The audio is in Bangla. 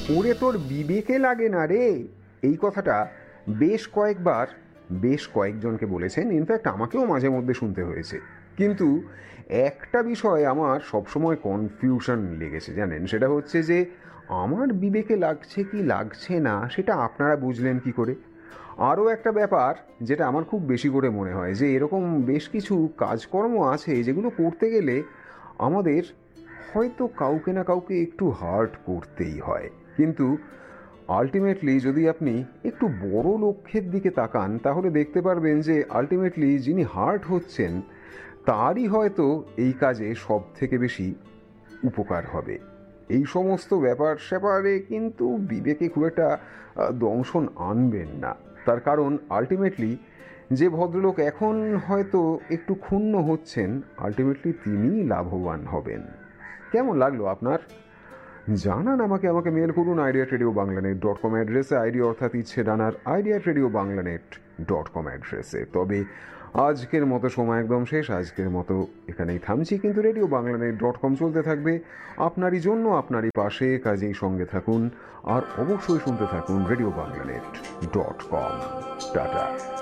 ওরে তোর বিবেকে লাগে না রে, এই কথাটা বেশ কয়েকবার বেশ কয়েকজনকে বলেছেন। ইনফ্যাক্ট আমাকেও মাঝে মধ্যে শুনতে হয়েছে। কিন্তু একটা বিষয় আমার সবসময় কনফিউশন লেগেছে জানেন, সেটা হচ্ছে যে আমার বিবেকে লাগছে কি লাগছে না সেটা আপনারা বুঝলেন কি করে। আরও একটা ব্যাপার যেটা আমার খুব বেশি করে মনে হয় যে এরকম বেশ কিছু কাজকর্ম আছে যেগুলো করতে গেলে আমাদের হয়তো কাউকে না কাউকে একটু হার্ট করতেই হয়, কিন্তু আলটিমেটলি যদি আপনি একটু বড় লক্ষ্যের দিকে তাকান তাহলে দেখতে পারবেন যে আলটিমেটলি যিনি হার্ট হচ্ছেন তারই হয়তো এই কাজে সব থেকে বেশি উপকার হবে। এই সমস্ত ব্যাপার স্যাপারে কিন্তু বিবেকে খুব একটা দংশন আনবেন না। তার কারণ আলটিমেটলি যে ভদ্রলোক এখন হয়তো একটু ক্ষুণ্ণ হচ্ছেন, আলটিমেটলি তিনিই লাভবান হবেন। কেমন লাগলো আপনার? জানান আমাকে। মেল করুন idea@radioBanglanet.com অ্যাড্রেসে, আইডিয়া অর্থাৎ ইচ্ছে ডানার idea@radioBanglanet.com অ্যাড্রেসে। তবে আজকের মতো সময় একদম শেষ, আজকের মতো এখানেই থামছি, কিন্তু radioBanglanet.com চলতে থাকবে আপনারই জন্য, আপনারই পাশে। কাজেই সঙ্গে থাকুন আর অবশ্যই শুনতে থাকুন radioBanglanet.com। টাটা।